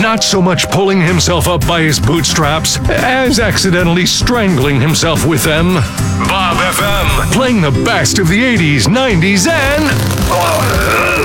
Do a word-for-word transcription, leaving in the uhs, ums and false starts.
not so much pulling himself up by his bootstraps as accidentally strangling himself with them. Bob F M, playing the best of the eighties, nineties, and